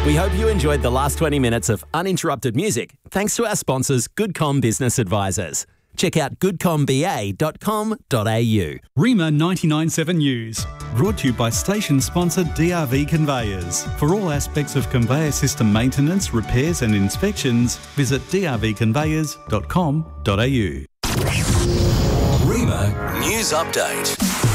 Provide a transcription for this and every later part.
We hope you enjoyed the last 20 minutes of uninterrupted music thanks to our sponsors, GoodCom Business Advisors. Check out goodcomba.com.au. Rima 99.7 News, brought to you by station sponsor DRV Conveyors. For all aspects of conveyor system maintenance, repairs and inspections, visit drvconveyors.com.au. Rima News Update.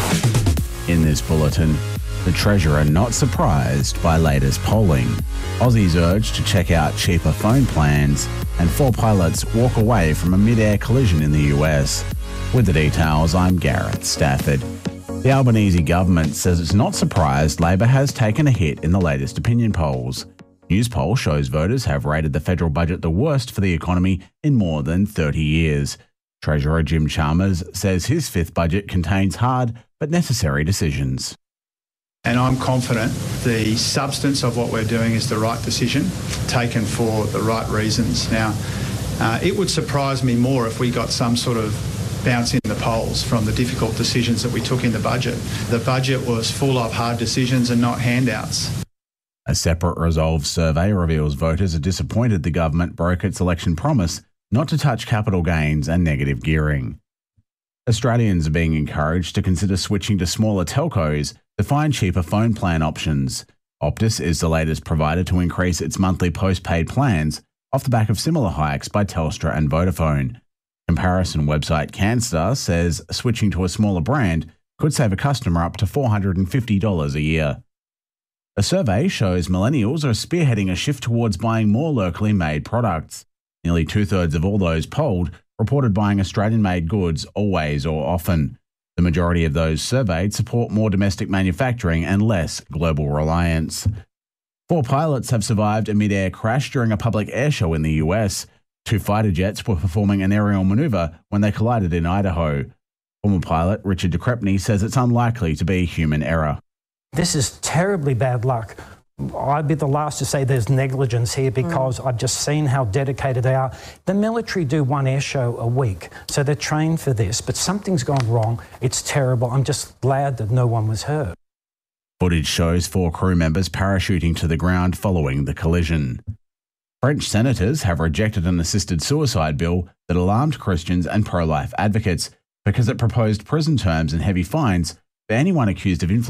In this bulletin, the Treasurer not surprised by latest polling. Aussies urged to check out cheaper phone plans, and 4 pilots walk away from a mid-air collision in the US. With the details, I'm Gareth Stafford. The Albanese government says it's not surprised Labor has taken a hit in the latest opinion polls. Newspoll shows voters have rated the federal budget the worst for the economy in more than 30 years. Treasurer Jim Chalmers says his 5th budget contains hard but necessary decisions. And I'm confident the substance of what we're doing is the right decision, taken for the right reasons. Now, it would surprise me more if we got some sort of bounce in the polls from the difficult decisions that we took in the budget. The budget was full of hard decisions and not handouts. A separate Resolve survey reveals voters are disappointed the government broke its election promise not to touch capital gains and negative gearing. Australians are being encouraged to consider switching to smaller telcos to find cheaper phone plan options. Optus is the latest provider to increase its monthly postpaid plans off the back of similar hikes by Telstra and Vodafone. Comparison website CanStar says switching to a smaller brand could save a customer up to $450 a year. A survey shows millennials are spearheading a shift towards buying more locally made products. Nearly 2/3 of all those polled reported buying Australian-made goods always or often. The majority of those surveyed support more domestic manufacturing and less global reliance. 4 pilots have survived a mid-air crash during a public air show in the US. 2 fighter jets were performing an aerial manoeuvre when they collided in Idaho. Former pilot Richard de Crespigny says it's unlikely to be human error. This is terribly bad luck. I'd be the last to say there's negligence here because I've just seen how dedicated they are. The military do 1 air show a week, so they're trained for this, but something's gone wrong. It's terrible. I'm just glad that no one was hurt. Footage shows 4 crew members parachuting to the ground following the collision. French senators have rejected an assisted suicide bill that alarmed Christians and pro-life advocates because it proposed prison terms and heavy fines for anyone accused of influence